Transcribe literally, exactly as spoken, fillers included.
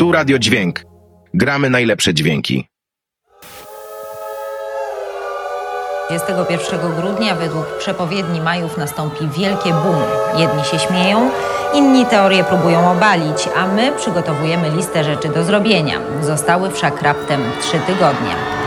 Tu Radio Dźwięk. Gramy najlepsze dźwięki. dwudziestego pierwszego grudnia według przepowiedni Majów nastąpi wielkie boom. Jedni się śmieją, inni teorię próbują obalić, a my przygotowujemy listę rzeczy do zrobienia. Zostały wszak raptem trzy tygodnie.